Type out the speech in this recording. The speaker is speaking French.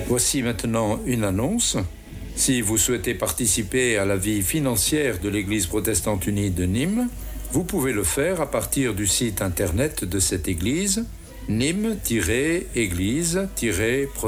Voici maintenant une annonce. Si vous souhaitez participer à la vie financière de l'Église protestante unie de Nîmes, vous pouvez le faire à partir du site internet de cette église, nîmes-église-protestante.